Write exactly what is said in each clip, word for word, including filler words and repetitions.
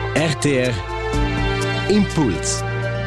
R T R Impuls.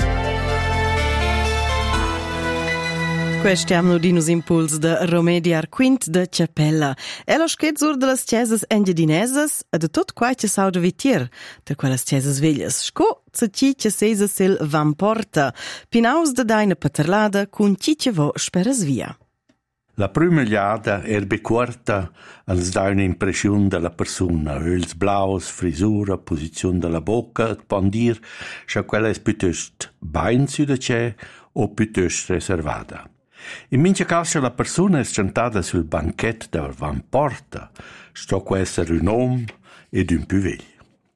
Questiamo di nos impuls de Romedia Arquint de Ciapella. E lo scherzur de las chiesas engiadinesas e de tot quai che sau de vitier, de quellas chiesas veglias. Sco se ci che sesa sil van porta. Pinaus de daina paterlada cun ci che vo speras via. La prima liada erbe quarta als dà un'impressione della persona, öls blaus, frisura, posizione della bocca, pon dir, scha quella è piuttosto bain su de c'è o piuttosto reservata. In mince caso la persona è sentata sul banchetto del van porta, sto può essere un uomo ed un più veglio.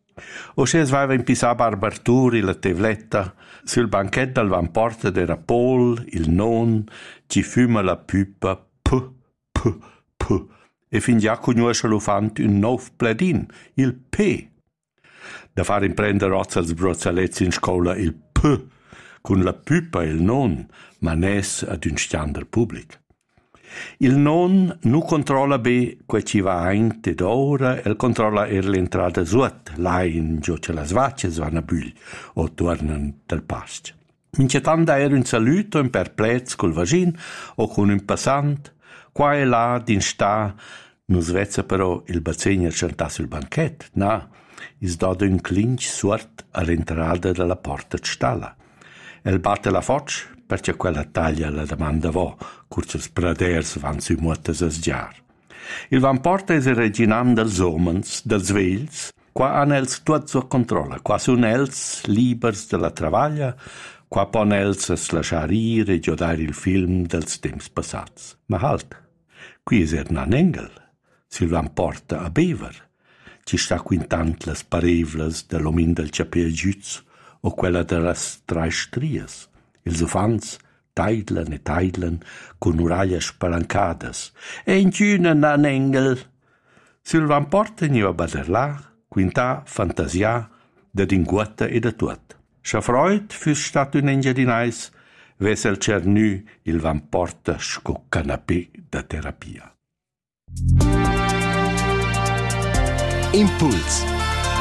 O se svaiva in pisa barbarturi la tevletta, sul banchetto del van porta era Paul, il non, ci fuma la pupa, p, p, p, e fin già conosce lo fant un nuovo pledin, il P. Da fare imprendere rozza als brozzaletti in scuola il P, con la pupa il non, ma nes ad un standard pubblico. Il non non controlla be quel ci va aint ed ora, el controlla er l'entrata suot, là in giù c'è la svaccia vanno a bugli, o tornano dal pasto. Mince tanda era un saluto in perplez col vagin o con un passant, qua e là din sta, non svezza però il bazzegno certa sul banchetto, na, is dodo un clinch suort all'entrata della porta stalla. El batte la foc, perché quella taglia la domanda vo, curce spraders van sui muotes a sgiar. Il van porta es il reginam dels omens, dels vells, qua han els tuot so controlla, qua sun els libers de la travaglia, qua pon els es lasciar ir e giodare il film dels temps passats. Ma halt, qui es er nan engel, sil van porta a bever, ci sta quintant las parevlas de l'omin del ciapel giuts o quella de las trai strias. Els ufants taidlan e taidlan con uraglie spalancadas. E in giuna nan engel. Sil van porta ni va baderlà, quintà, fantasia, de dinguetta e de tuot. Scha Freud fürs stat un engiadinais, vesel cernu il van porta sco canapé da terapia. Impuls.